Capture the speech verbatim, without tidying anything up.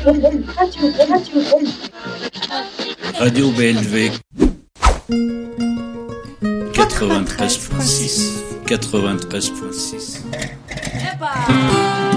Radio B L V quatre-vingt-treize point six quatre-vingt-treize point six.